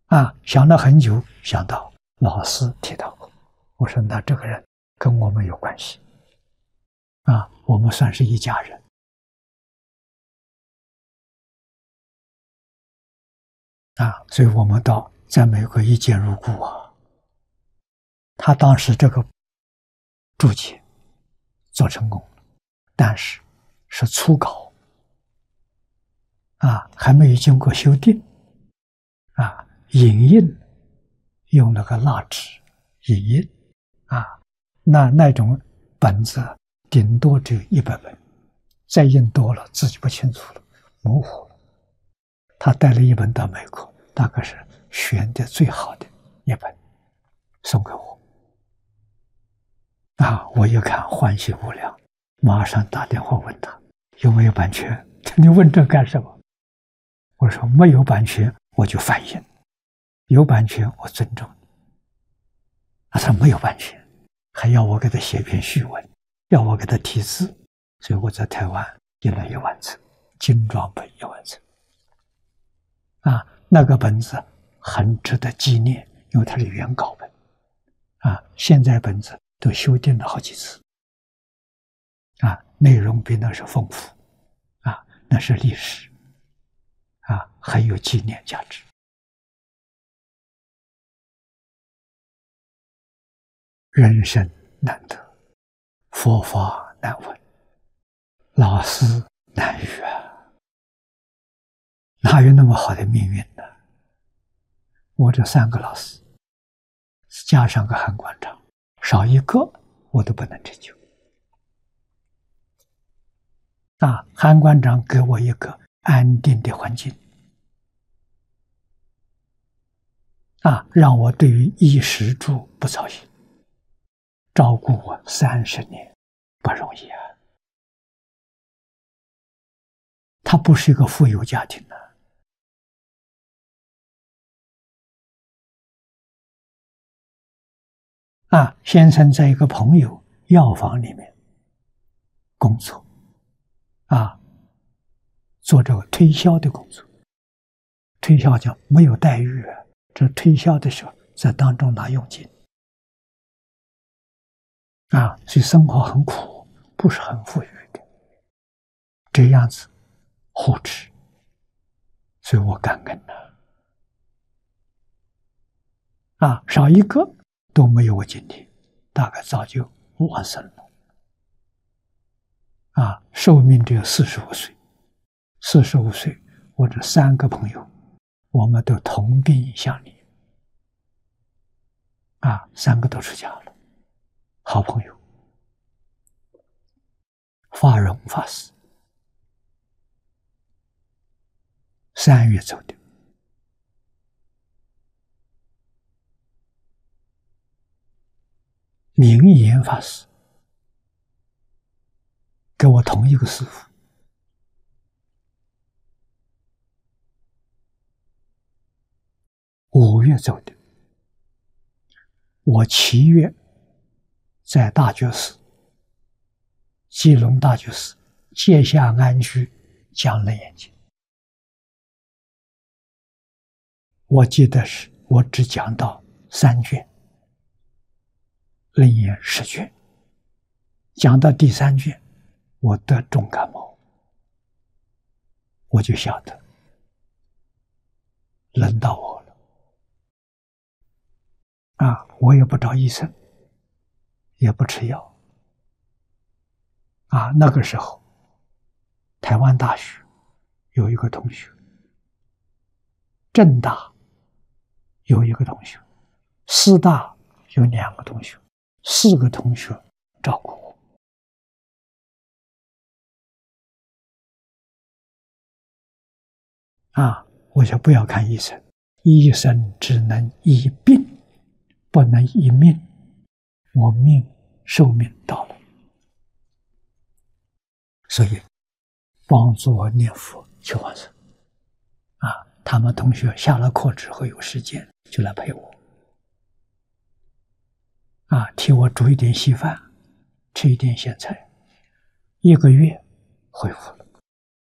想了很久，想到老师提到过，我说那这个人跟我们有关系，我们算是一家人。所以我们在美国一见如故啊。他当时这个注解做成功了，但是是初稿还没有经过修订影印用那个蜡纸影印那种本子顶多只有100本，再印多了自己不清楚了，模糊了。他带了一本到美国，大概是选的最好的一本送给我。我一看欢喜无量，马上打电话问他有没有版权。你问这干什么？我说没有版权我就翻译，有版权我尊重你。他说没有版权，还要我给他写篇序文，要我给他题字，所以我在台湾印了1万册，精装本1万册。那个本子很值得纪念，因为它是原稿本现在本子都修订了好几次内容比那是丰富那是历史很有纪念价值。人生难得，佛法难闻，老师难遇哪有那么好的命运呢？我这3个老师加上个韩馆长，少一个我都不能成就韩馆长给我一个安定的环境让我对于衣食住不操心，照顾我30年不容易他不是一个富有家庭先生在一个朋友药房里面工作做这个推销的工作。推销叫没有待遇这推销的时候在当中拿佣金所以生活很苦，不是很富裕的，这样子护持，所以我感恩少一个都没有我今天，大概早就往生了寿命只有45岁。45岁，我这3个朋友，我们都同病相怜3个都出家了，好朋友。法荣法师3月走的，明言法师跟我同一个师父5月走的。我7月在大觉寺，基隆大觉寺界下安居讲楞严经。我记得是我只讲到3卷，楞严10卷，讲到第3卷，我得重感冒，我就晓得轮到我了我也不找医生，也不吃药那个时候台湾大学有一个同学，政大有一个同学，师大有2个同学，4个同学照顾我我说不要看医生，医生只能医病，不能医命，我寿命到了，所以帮助我念佛求往生他们同学下了课之后有时间就来陪我替我煮一点稀饭，吃一点咸菜，1个月恢复了。